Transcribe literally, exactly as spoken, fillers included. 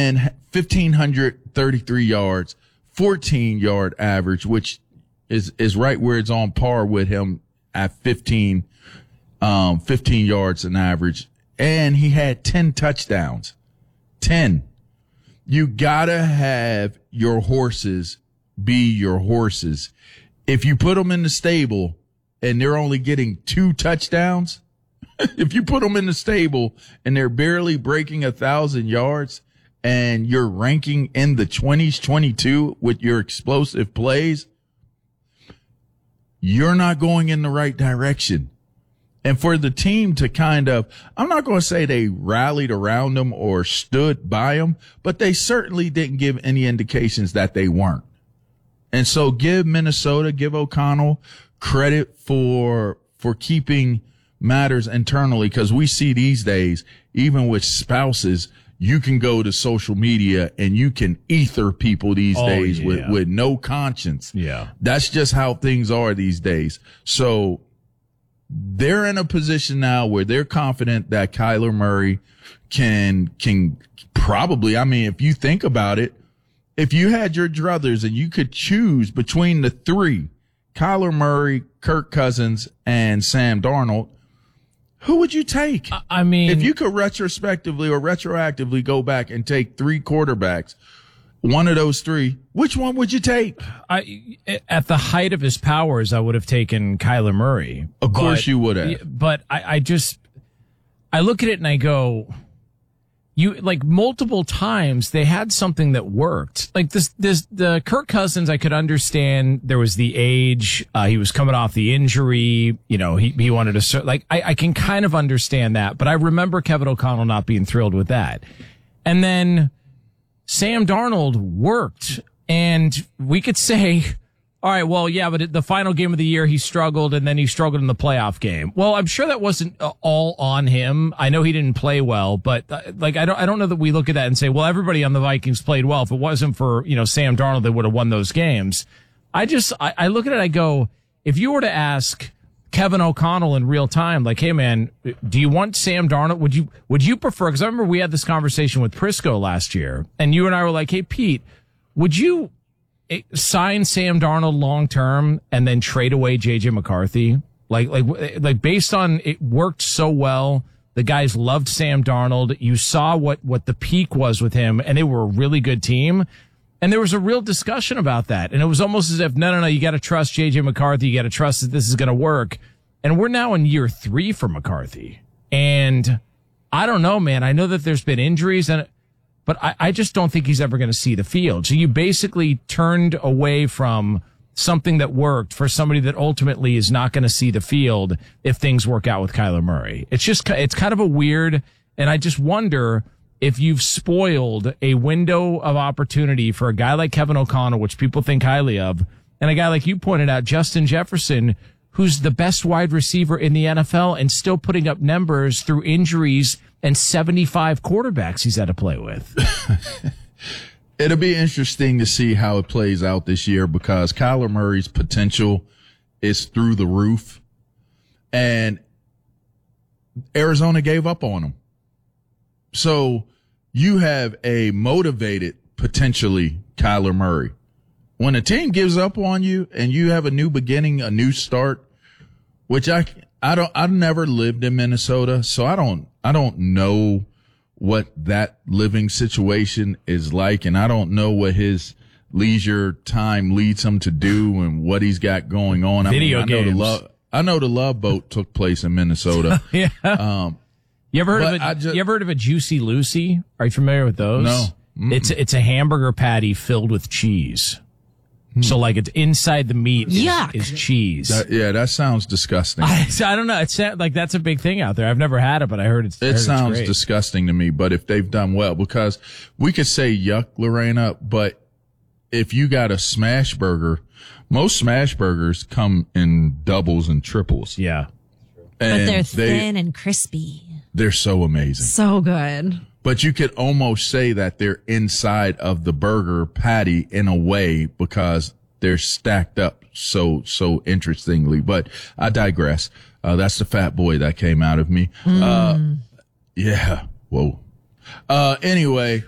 and one thousand five hundred thirty-three yards, fourteen yard average, which is, is right where it's on par with him at fifteen, um, fifteen yards an average. And he had ten touchdowns. ten. You gotta have your horses be your horses. If you put them in the stable and they're only getting two touchdowns, if you put them in the stable and they're barely breaking a thousand yards and you're ranking in the twenties, twenty-two with your explosive plays, you're not going in the right direction. And for the team to kind of, I'm not going to say they rallied around them or stood by them, but they certainly didn't give any indications that they weren't. And so give Minnesota, give O'Connell credit for, for keeping matters internally, because we see these days, even with spouses, you can go to social media and you can ether people these oh, days yeah. with, with no conscience. Yeah. That's just how things are these days. So they're in a position now where they're confident that Kyler Murray can, can probably, I mean, if you think about it, if you had your druthers and you could choose between the three, Kyler Murray, Kirk Cousins, and Sam Darnold, who would you take? I mean, if you could retrospectively or retroactively go back and take three quarterbacks, one of those three, which one would you take? I, at the height of his powers, I would have taken Kyler Murray. Of course but, you would have. But I, I just, I look at it and I go, you, like multiple times they had something that worked. Like this, this, the Kirk Cousins, I could understand there was the age, uh, he was coming off the injury, you know, he, he wanted to, like, I, I can kind of understand that, but I remember Kevin O'Connell not being thrilled with that. And then Sam Darnold worked, and we could say, all right, well, yeah, but the final game of the year, he struggled, and then he struggled in the playoff game. Well, I'm sure that wasn't all on him. I know he didn't play well, but uh, like, I don't, I don't know that we look at that and say, well, everybody on the Vikings played well. If it wasn't for, you know, Sam Darnold, they would have won those games. I just, I, I look at it, I go, if you were to ask Kevin O'Connell in real time, like, hey man, do you want Sam Darnold? Would you, would you prefer, because I remember we had this conversation with Prisco last year, and you and I were like, hey Pete, would you sign Sam Darnold long term and then trade away J J McCarthy? Like, like, like based on it worked so well. The guys loved Sam Darnold. You saw what, what the peak was with him, and they were a really good team. And there was a real discussion about that. And it was almost as if, no, no, no, you got to trust J J McCarthy. You got to trust that this is going to work. And we're now in year three for McCarthy. And I don't know, man. I know that there's been injuries, and but I, I just don't think he's ever going to see the field. So you basically turned away from something that worked for somebody that ultimately is not going to see the field if things work out with Kyler Murray. It's just, it's kind of a weird, and I just wonder if you've spoiled a window of opportunity for a guy like Kevin O'Connell, which people think highly of, and a guy like you pointed out, Justin Jefferson, who's the best wide receiver in the N F L and still putting up numbers through injuries and seventy-five quarterbacks he's had to play with. It'll be interesting to see how it plays out this year, because Kyler Murray's potential is through the roof, and Arizona gave up on him. So you have a motivated, potentially, Kyler Murray. When a team gives up on you and you have a new beginning, a new start, which I, I don't, I've never lived in Minnesota, so I don't, I don't know what that living situation is like, and I don't know what his leisure time leads him to do and what he's got going on. Video I mean, I games. know the love, I know the Love Boat took place in Minnesota. Yeah. Um, you ever heard of a, just, you ever heard of a Juicy Lucy? Are you familiar with those? No. Mm-mm. It's it's a hamburger patty filled with cheese. Hmm. So like it's inside the meat is, is cheese. That, yeah, that sounds disgusting. I, I don't know. It's like that's a big thing out there. I've never had it, but I heard it's. It heard sounds it's disgusting to me. But if they've done well, because we could say yuck, Lorena, but if you got a smash burger, most smash burgers come in doubles and triples. Yeah, and but they're they, thin and crispy. They're so amazing, so good. But you could almost say that they're inside of the burger patty in a way, because they're stacked up so, so interestingly. But I digress. Uh, that's the fat boy that came out of me. Mm. Uh, yeah. Whoa. Uh, anyway.